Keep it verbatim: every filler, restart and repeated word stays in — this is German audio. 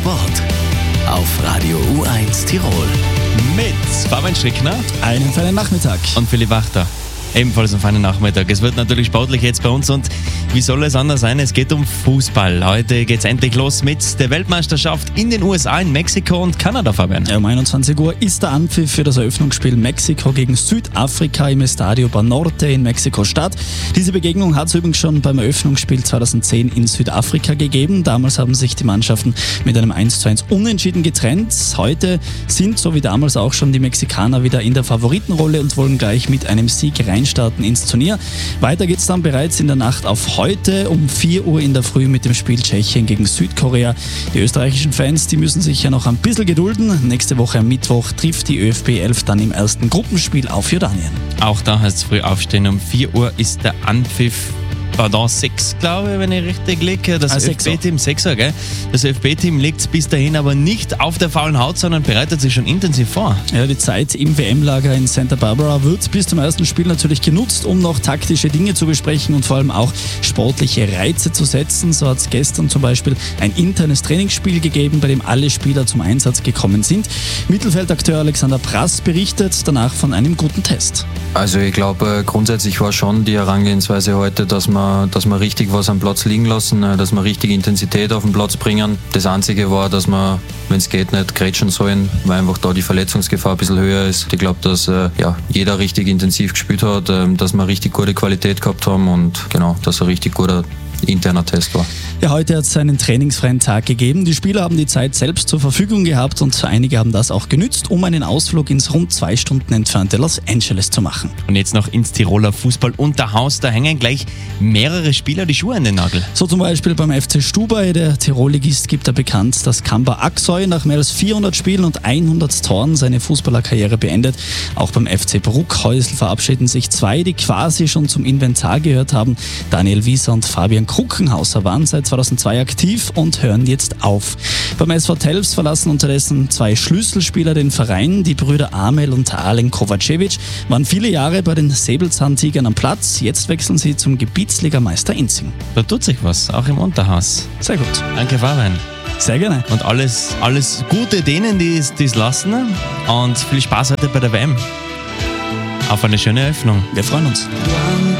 Sport auf Radio U eins Tirol. Mit Fabian Strickner. Einen feinen Nachmittag. Und Philipp Wachter. Ebenfalls einen feinen Nachmittag. Es wird natürlich sportlich jetzt bei uns und wie soll es anders sein? Es geht um Fußball. Heute geht es endlich los mit der Weltmeisterschaft in den U S A, in Mexiko und Kanada, Fabian. Ja, um einundzwanzig Uhr ist der Anpfiff für das Eröffnungsspiel Mexiko gegen Südafrika im Estadio Banorte in Mexiko-Stadt. Diese Begegnung hat es übrigens schon beim Eröffnungsspiel zweitausendzehn in Südafrika gegeben. Damals haben sich die Mannschaften mit einem eins zu eins Unentschieden getrennt. Heute sind, so wie damals auch schon, die Mexikaner wieder in der Favoritenrolle und wollen gleich mit einem Sieg reinstarten ins Turnier. Weiter geht es dann bereits in der Nacht auf heute um vier Uhr in der Früh mit dem Spiel Tschechien gegen Südkorea. Die österreichischen Fans, die müssen sich ja noch ein bisschen gedulden. Nächste Woche am Mittwoch trifft die ÖFB elf dann im ersten Gruppenspiel auf Jordanien. Auch da heißt es früh aufstehen. Um vier Uhr ist der Anpfiff. Pardon, sechs, glaube ich, wenn ich richtig liege. Das ah, ÖFB-Team, sechser, gell? Das ÖFB-Team legt bis dahin aber nicht auf der faulen Haut, sondern bereitet sich schon intensiv vor. Ja, die Zeit im W M-Lager in Santa Barbara wird bis zum ersten Spiel natürlich genutzt, um noch taktische Dinge zu besprechen und vor allem auch sportliche Reize zu setzen. So hat es gestern zum Beispiel ein internes Trainingsspiel gegeben, bei dem alle Spieler zum Einsatz gekommen sind. Mittelfeldakteur Alexander Prass berichtet danach von einem guten Test. Also ich glaube, grundsätzlich war schon die Herangehensweise heute, dass wir dass wir richtig was am Platz liegen lassen, dass wir richtig Intensität auf den Platz bringen. Das Einzige war, dass wir, wenn es geht, nicht grätschen sollen, weil einfach da die Verletzungsgefahr ein bisschen höher ist. Ich glaube, dass äh, ja, jeder richtig intensiv gespielt hat, äh, dass wir richtig gute Qualität gehabt haben und genau, dass ein richtig guter interner Test war. Ja, heute hat es einen trainingsfreien Tag gegeben. Die Spieler haben die Zeit selbst zur Verfügung gehabt und einige haben das auch genützt, um einen Ausflug ins rund zwei Stunden entfernte Los Angeles zu machen. Und jetzt noch ins Tiroler Fußball-Unterhaus. Da hängen gleich mehrere Spieler die Schuhe an den Nagel. So zum Beispiel beim F C Stubay. Der Tirol-Ligist gibt er bekannt, dass Kamba Aksoy nach mehr als vierhundert Spielen und hundert Toren seine Fußballerkarriere beendet. Auch beim F C Bruckhäusl verabschieden sich zwei, die quasi schon zum Inventar gehört haben. Daniel Wieser und Fabian Kruckenhauser waren seit zweitausendzwei aktiv und hören jetzt auf. Beim S V Telfs verlassen unterdessen zwei Schlüsselspieler den Verein. Die Brüder Amel und Alen Kovacevic waren viele Jahre bei den Säbelzahntigern am Platz. Jetzt wechseln sie zum Gebietsligameister Inzing. Da tut sich was, auch im Unterhaus. Sehr gut. Danke, Fabian. Sehr gerne. Und alles, alles Gute denen, die es lassen. Und viel Spaß heute bei der W M. Auf eine schöne Eröffnung. Wir freuen uns.